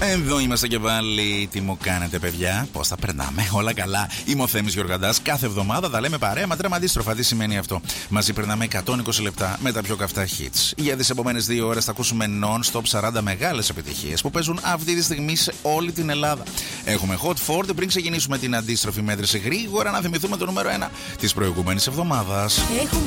Εδώ είμαστε και πάλι. Τι μου κάνετε, παιδιά? Πώς τα περνάμε? Όλα καλά. Είμαι ο Θέμης Γιοργαντάς. Κάθε εβδομάδα τα λέμε παρέα, μα τρέμα αντίστροφα. Τι σημαίνει αυτό? Μαζί περνάμε 120 λεπτά με τα πιο καυτά hits. Για τις επόμενες 2 ώρες θα ακούσουμε non-stop 40 μεγάλες επιτυχίες που παίζουν αυτή τη στιγμή σε όλη την Ελλάδα. Έχουμε Hot 40 πριν ξεκινήσουμε την αντίστροφη μέτρηση. Γρήγορα να θυμηθούμε το νούμερο 1 της προηγούμενης εβδομάδας. Έχουμε